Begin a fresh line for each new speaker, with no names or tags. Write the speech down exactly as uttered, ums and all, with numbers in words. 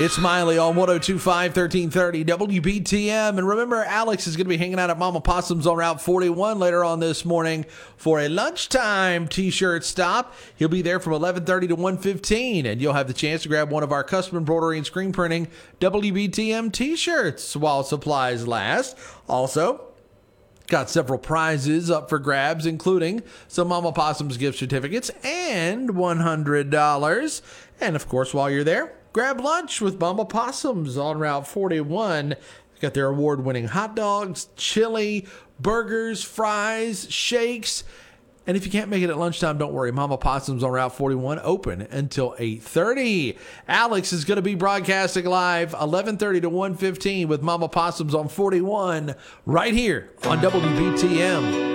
It's Miley on one oh two point five, thirteen thirty W B T M. And remember, Alex is going to be hanging out at Mama Possum's on Route forty-one later on this morning for a lunchtime t-shirt stop. He'll be there from eleven thirty to one fifteen, and you'll have the chance to grab one of our custom embroidery and screen printing W B T M t-shirts while supplies last. Also, got several prizes up for grabs, including some Mama Possum's gift certificates and one hundred dollars. And of course, while you're there, grab lunch with Mama Possum's on Route forty-one. Got their award-winning hot dogs, chili, burgers, fries, shakes. And if you can't make it at lunchtime, don't worry. Mama Possum's on Route forty-one, open until eight thirty. Alex is going to be broadcasting live eleven thirty to one fifteen with Mama Possum's on forty-one right here on W B T M.